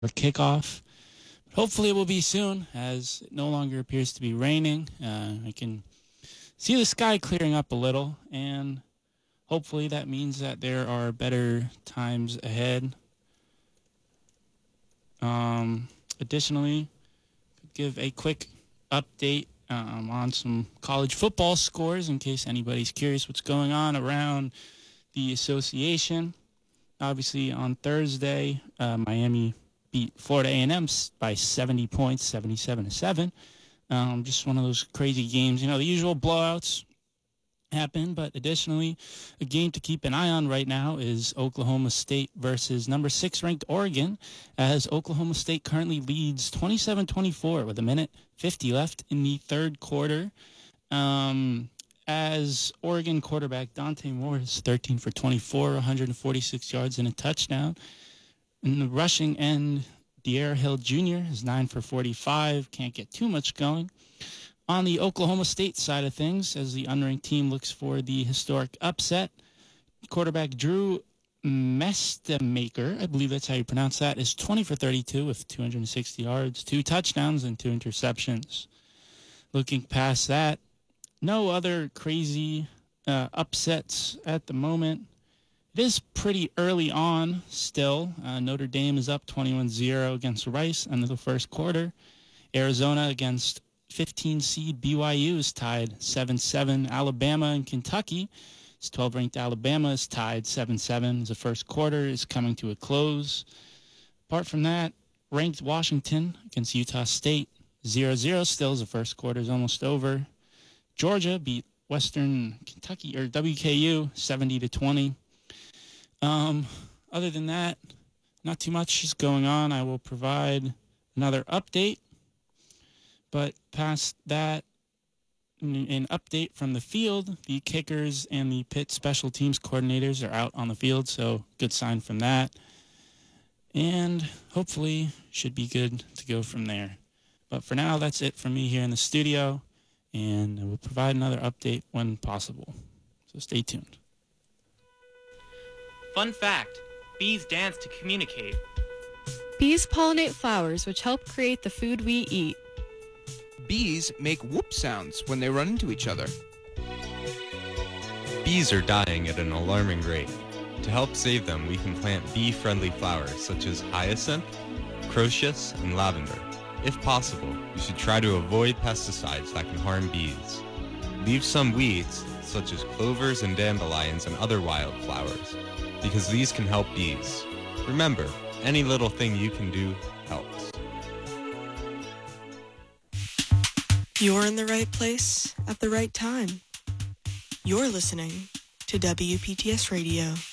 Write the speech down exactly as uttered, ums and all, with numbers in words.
for kickoff. Hopefully it will be soon, as it no longer appears to be raining. Uh, I can see the sky clearing up a little, and hopefully that means that there are better times ahead. Um, additionally, give a quick update um, on some college football scores in case anybody's curious what's going on around the association. Obviously, on Thursday, uh, Miami beat Florida A and M by seventy points, seventy-seven to seven. Um, just one of those crazy games. You know, the usual blowouts happen, but additionally, a game to keep an eye on right now is Oklahoma State versus number six ranked Oregon, as Oklahoma State currently leads twenty-seven twenty-four with a minute fifty left in the third quarter. Um, as Oregon quarterback Dante Moore is thirteen for twenty-four, one hundred forty-six yards and a touchdown. In the rushing end, De'Aaron Hill Junior is nine for forty-five, can't get too much going. On the Oklahoma State side of things, as the unranked team looks for the historic upset, quarterback Drew Mestemaker, I believe that's how you pronounce that, is twenty for thirty-two with two hundred sixty yards, two touchdowns, and two interceptions. Looking past that, no other crazy uh, upsets at the moment. It is pretty early on still. Uh, Notre Dame is up twenty-one zero against Rice in the first quarter. Arizona against fifteen seed B Y U is tied seven seven. Alabama and Kentucky, it's twelve ranked Alabama is tied seven seven. The first quarter is coming to a close. Apart from that, ranked Washington against Utah State zero zero still as the first quarter is almost over. Georgia beat Western Kentucky or W K U seventy to twenty. Um, other than that, not too much is going on. I will provide another update. But past that, an update from the field, the kickers and the Pitt special teams coordinators are out on the field, so good sign from that. And hopefully should be good to go from there. But for now, that's it from me here in the studio, and I will provide another update when possible. So stay tuned. Fun fact, bees dance to communicate. Bees pollinate flowers, which help create the food we eat. Bees make whoop sounds when they run into each other. Bees are dying at an alarming rate. To help save them, we can plant bee-friendly flowers such as hyacinth, crocus, and lavender. If possible, you should try to avoid pesticides that can harm bees. Leave some weeds, such as clovers and dandelions and other wildflowers, because these can help bees. Remember, any little thing you can do helps. You're in the right place at the right time. You're listening to W P T S Radio.